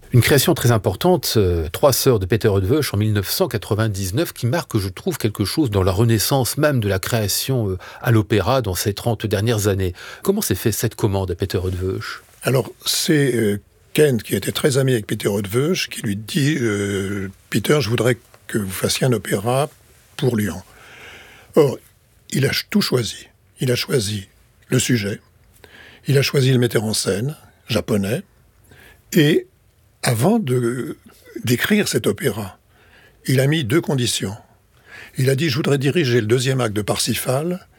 Une création très importante, Trois sœurs de Peter Eötvös en 1999, qui marque, je trouve, quelque chose dans la renaissance même de la création à l'opéra dans ces 30 dernières années. Comment s'est fait cette commande à Peter Eötvös? Alors, c'est Kent, qui était très ami avec Peter Eötvös, qui lui dit Peter, je voudrais que vous fassiez un opéra pour Lyon. Or, il a tout choisi. Il a choisi le sujet, il a choisi le metteur en scène, japonais, et avant d'écrire cet opéra, il a mis deux conditions. Il a dit, je voudrais diriger le deuxième acte de Parsifal,